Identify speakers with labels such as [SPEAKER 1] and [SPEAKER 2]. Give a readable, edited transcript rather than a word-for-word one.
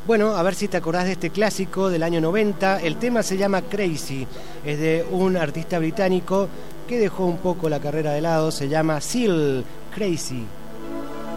[SPEAKER 1] Bueno, a ver si te acordás de este clásico del año 90. El tema se llama Crazy. Es de un artista británico que dejó un poco la carrera de lado. Se llama Seal, Crazy.